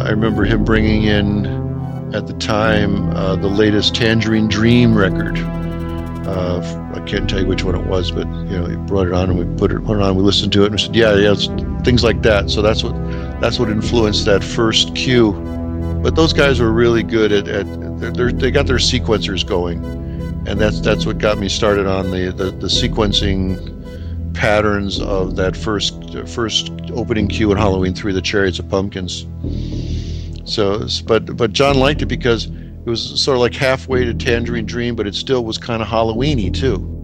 I remember him bringing in, at the time, the latest Tangerine Dream record. I can't tell you which one it was, but he brought it on and we put it on. We listened to it and we said, yeah, it's things like that. So that's what influenced that first cue. But those guys were really good at they got their sequencers going, and that's what got me started on the sequencing patterns of that first opening cue in Halloween 3, the Chariots of Pumpkins. So, but John liked it because it was sort of like halfway to Tangerine Dream, but it still was kind of Halloween-y too.